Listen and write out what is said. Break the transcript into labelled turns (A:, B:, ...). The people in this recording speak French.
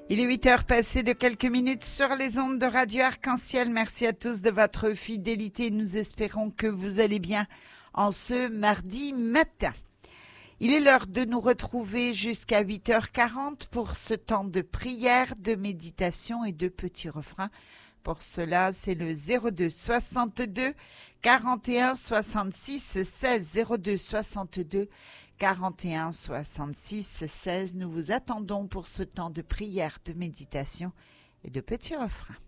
A: Il est 8 heures passées de quelques minutes sur les ondes de Radio Arc-en-Ciel. Merci à tous de votre fidélité. Nous espérons que vous allez bien en ce mardi matin. Il est l'heure de nous retrouver jusqu'à 8h40 pour ce temps de prière, de méditation et de petits refrains. Pour cela, c'est le 02 62 41 66 16 02 62 41 66 16. Nous vous attendons pour ce temps de prière, de méditation et de petits refrains.